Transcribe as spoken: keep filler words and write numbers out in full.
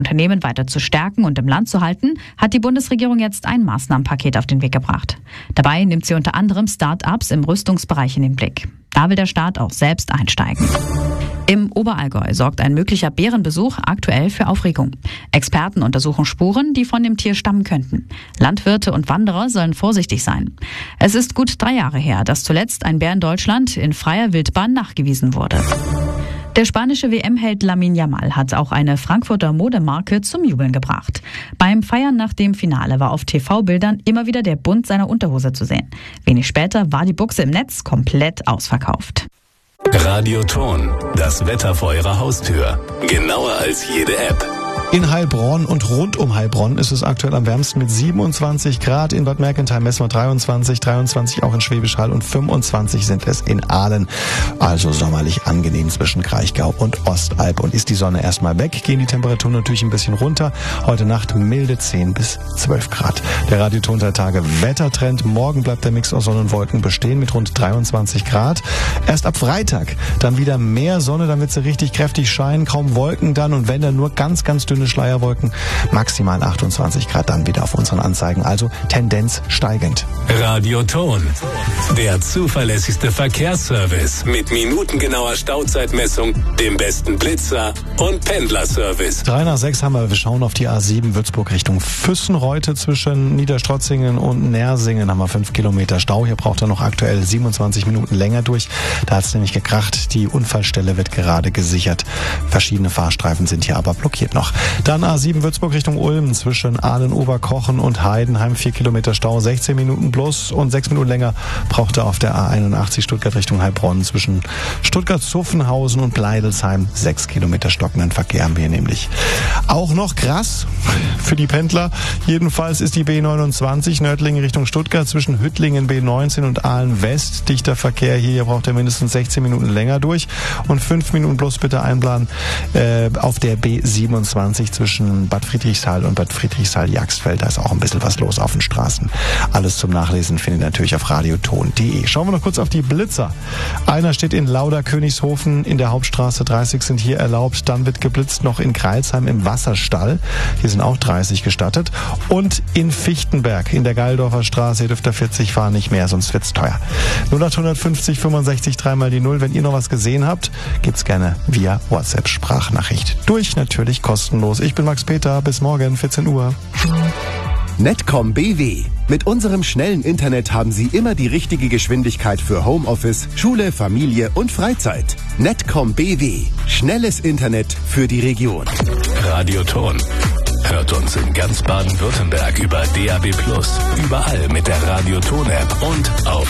Unternehmen weiter zu stärken und im Land zu halten, hat die Bundesregierung jetzt ein Maßnahmenpaket auf den Weg gebracht. Dabei nimmt sie unter anderem Start-ups im Rüstungsbereich in den Blick. Da will der Staat auch selbst einsteigen. Im Oberallgäu sorgt ein möglicher Bärenbesuch aktuell für Aufregung. Experten untersuchen Spuren, die von dem Tier stammen könnten. Landwirte und Wanderer sollen vorsichtig sein. Es ist gut drei Jahre her, dass zuletzt ein Bär in Deutschland in freier Wildbahn nachgewiesen wurde. Der spanische W M-Held Lamine Yamal hat auch eine Frankfurter Modemarke zum Jubeln gebracht. Beim Feiern nach dem Finale war auf T V-Bildern immer wieder der Bund seiner Unterhose zu sehen. Wenig später war die Buchse im Netz komplett ausverkauft. Radioton, das Wetter vor Ihrer Haustür. Genauer als jede App. In Heilbronn und rund um Heilbronn ist es aktuell am wärmsten mit siebenundzwanzig Grad. In Bad Mergentheim messen wir dreiundzwanzig, dreiundzwanzig auch in Schwäbisch Hall und fünfundzwanzig sind es in Aalen. Also sommerlich angenehm zwischen Kraichgau und Ostalb. Und ist die Sonne erstmal weg, gehen die Temperaturen natürlich ein bisschen runter. Heute Nacht milde zehn bis zwölf Grad. Der Radioton der Tage Wettertrend. Morgen bleibt der Mix aus Sonne und Wolken bestehen mit rund dreiundzwanzig Grad. Erst ab Freitag dann wieder mehr Sonne, damit sie richtig kräftig scheinen. Kaum Wolken dann und wenn dann nur ganz, ganz dünne Schleierwolken, maximal achtundzwanzig Grad dann wieder auf unseren Anzeigen, also Tendenz steigend. Radioton, der zuverlässigste Verkehrsservice mit minutengenauer Stauzeitmessung, dem besten Blitzer und Pendlerservice. Drei nach sechs haben wir, wir schauen auf die A sieben Würzburg Richtung Füssenreute zwischen Niederstrotzingen und Nersingen haben wir fünf Kilometer Stau. Hier braucht er noch aktuell siebenundzwanzig Minuten länger durch. Da hat es nämlich gekracht. Die Unfallstelle wird gerade gesichert. Verschiedene Fahrstreifen sind hier aber blockiert noch. Dann A sieben Würzburg Richtung Ulm zwischen Aalen-Oberkochen und Heidenheim. vier Kilometer Stau, sechzehn Minuten plus und sechs Minuten länger braucht er auf der A einundachtzig Stuttgart Richtung Heilbronn zwischen Stuttgart-Zuffenhausen und Bleidelsheim. sechs Kilometer stockenden Verkehr haben wir nämlich. Auch noch krass für die Pendler. Jedenfalls ist die B neunundzwanzig Nördlingen Richtung Stuttgart zwischen Hüttlingen B neunzehn und Aalen West. Dichter Verkehr hier, hier braucht er mindestens sechzehn Minuten länger durch und fünf Minuten plus bitte einplanen äh, auf der B siebenundzwanzig zwischen Bad Friedrichshall und Bad Friedrichshall-Jagsfeld. Da ist auch ein bisschen was los auf den Straßen. Alles zum Nachlesen findet ihr natürlich auf radioton punkt de. Schauen wir noch kurz auf die Blitzer. Einer steht in Lauda-Königshofen in der Hauptstraße. dreißig sind hier erlaubt. Dann wird geblitzt noch in Greilsheim im Wasserstall. Hier sind auch dreißig gestattet. Und in Fichtenberg in der Geildorfer Straße. Hier dürft ihr vierzig fahren, nicht mehr, sonst wird's teuer. null acht fünfzig fünfundsechzig dreimal die Null. Wenn ihr noch was gesehen habt, gibt's gerne via WhatsApp-Sprachnachricht. Durch natürlich kostenlos. Ich bin Max Peter. Bis morgen, vierzehn Uhr. Netcom B W. Mit unserem schnellen Internet haben Sie immer die richtige Geschwindigkeit für Homeoffice, Schule, Familie und Freizeit. Netcom B W. Schnelles Internet für die Region. Radioton. Hört uns in ganz Baden-Württemberg über D A B plus, überall mit der Radioton-App und auf